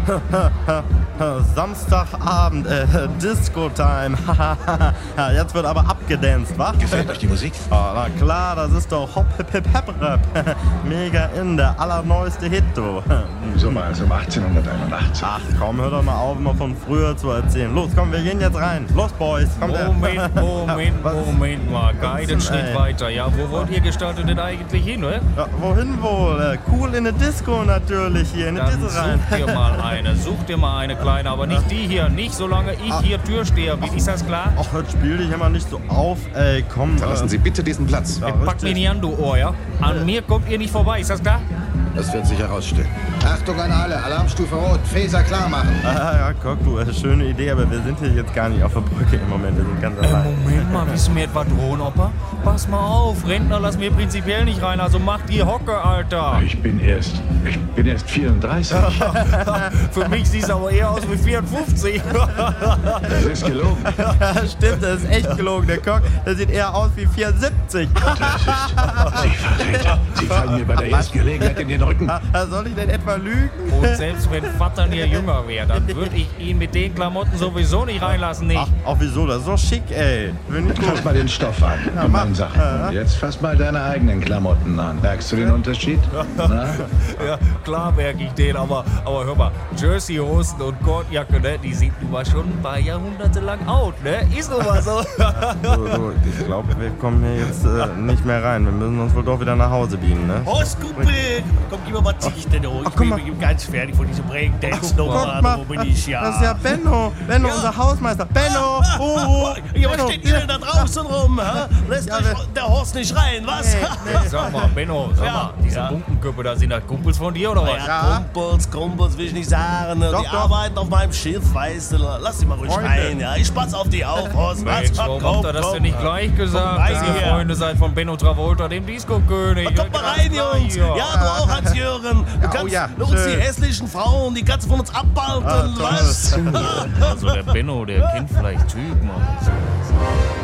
Samstagabend, Disco-Time. Jetzt wird aber abgedanced, wa? Gefällt euch die Musik? Oh, na klar, das ist doch Hop Hip Hip Hap Rap. Mega in, der allerneueste Hit, du. So war es um 1881. Ach komm, hör doch mal auf, immer von früher zu erzählen. Los, komm, wir gehen jetzt rein. Los, Boys. Komm, Moment mal. Einen Schritt weiter. Ja, wo wollt ihr gestaltet denn eigentlich hin, oder? Ja, wohin wohl? Cool in eine Disco natürlich hier, in eine Dann Disco rein. such dir mal eine kleine, aber nicht die hier, nicht solange ich hier Türsteher bin, ist das klar? Ach, jetzt spiel dich immer nicht so auf, ey, komm. Verlassen Sie bitte diesen Platz. Ja, Pack mich nicht an, du Ohr, ja? An mir kommt ihr nicht vorbei, ist das klar? Das wird sich herausstellen. Achtung an alle, Alarmstufe Rot, Phaser klar machen. Ja, guck, du, schöne Idee, aber wir sind hier jetzt gar nicht auf der Brücke im Moment, wir sind ganz allein. Moment mal, willst du mir etwa drohen, Opa? Pass mal auf, Rentner lassen wir prinzipiell nicht rein, also mach die Hocke, Alter. Ich bin erst 34. Für mich siehst du aber eher aus wie 54. Das ist gelogen. Stimmt, das ist echt gelogen, der Cock, der sieht eher aus wie 74. Sie Vertreter, Sie fallen mir bei der ersten Gelegenheit in den Rücken. Soll ich denn etwa lügen? Und selbst wenn Vater hier jünger wäre, dann würde ich ihn mit den Klamotten sowieso nicht reinlassen, nicht? Ach, auch wieso, das ist doch schick, ey. Finde ich Fass gut. mal den Stoff an. Ja, mach. Sachen. Und jetzt fass mal deine eigenen Klamotten an. Merkst du den Unterschied? Na? Ja, klar merke ich den, aber hör mal, Jersey-Hosen und Kordjacke, ne, die sind nun mal schon ein paar Jahrhunderte lang out, ne? Ist nun mal so. So, ich glaube, wir kommen hier jetzt nicht mehr rein. Wir müssen uns wohl doch wieder nach Hause biegen, ne? Horst, Kumpel, komm, gib mir mal Dichte, du. Ich guck mal. bin ganz fertig von diesem Breakdance-Nummer. Guck mal, Wo bin ich ja? das ist ja Benno, unser Hausmeister. Benno, Ja, was Benno, steht ihr denn da draußen rum? Hä? Lässt Ja, euch der Horst nicht rein, was? Sag mal, Benno, diese Ja. Bunkenköpfe, da sind das Kumpels von dir, oder was? Ja, Kumpels will ich nicht sagen. Doch, Die doch. arbeiten auf meinem Schiff, weißt du. Lass sie mal ruhig Freunde. rein, ja. Ich pass auf die auf, Horst. Mensch, Was? warum habt ihr das denn nicht gleich gesagt, rein dass ihr hier. Freunde seid von Benno Travolta, dem Disco-König? Kommt mal rein, Jungs. Ja, du auch, Hans-Jürgen. Du kannst ja, uns schön. die hässlichen Frauen, die kannst du von uns abbalten, toll. was? Also der Benno, der kennt vielleicht Typen.